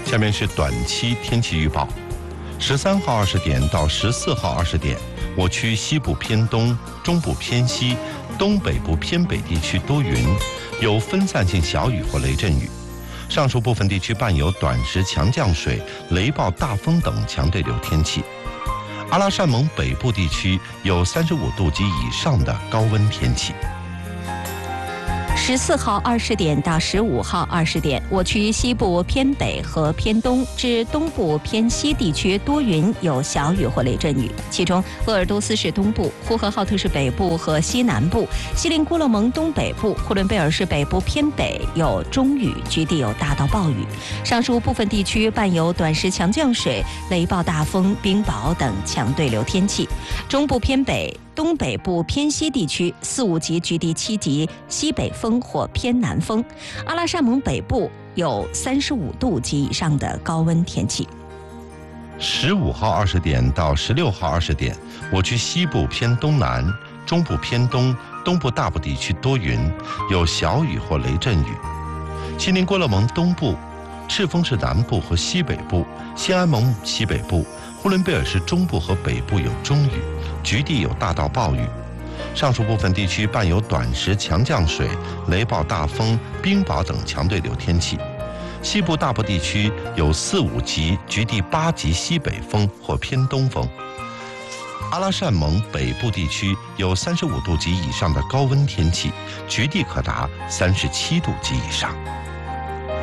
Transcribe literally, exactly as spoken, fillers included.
下面是短期天气预报。十三号二十点到十四号二十点，我区西部偏东、中部偏西、东北部偏北地区多云，有分散性小雨或雷阵雨。上述部分地区伴有短时强降水、雷暴、大风等强对流天气。阿拉善盟北部地区有三十五度及以上的高温天气。 十四号二十点到十五号二十点，我区西部偏北和偏东至东部偏西地区多云，有小雨或雷阵雨。其中，鄂尔多斯市东部、呼和浩特市北部和西南部、锡林郭勒盟东北部、呼伦贝尔市北部偏北有中雨，局地有大到暴雨。上述部分地区伴有短时强降水、雷暴、大风、冰雹等强对流天气。中部偏北、东北部偏西地区四五级局地七级，西北风或偏南风。阿拉善盟北部有三十五度及以上的高温天气。 十五号二十点到十六号二十点，我区西部偏东南、中部偏东、东部大部地区多云，有小雨或雷阵雨。锡林郭勒盟东部、赤峰市南部和西北部、兴安盟西北部、呼伦贝尔市中部和北部有中雨，局地有大到暴雨。上述部分地区伴有短时强降水、雷暴、大风、冰雹等强对流天气。西部大部地区有四五级、局地八级西北风或偏东风。阿拉善盟北部地区有三十五度及以上的高温天气，局地可达三十七度及以上。